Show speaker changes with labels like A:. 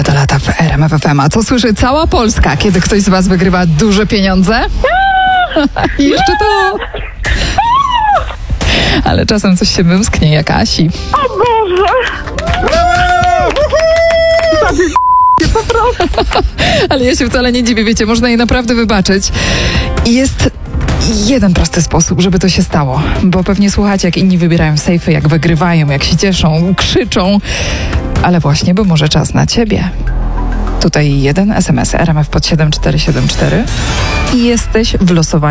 A: To lata w RMF FM. A co słyszy cała Polska, kiedy ktoś z was wygrywa duże pieniądze? I jeszcze to. Ale czasem coś się wymsknie jak Asi.
B: O Boże!
A: Ale ja się wcale nie dziwię, wiecie, można jej naprawdę wybaczyć. I jest jeden prosty sposób, żeby to się stało. Bo pewnie słuchacie, jak inni wybierają sejfy, jak wygrywają, jak się cieszą, krzyczą. Ale właśnie, bo może czas na ciebie. Tutaj jeden SMS RMF pod 7474 i jesteś w losowaniu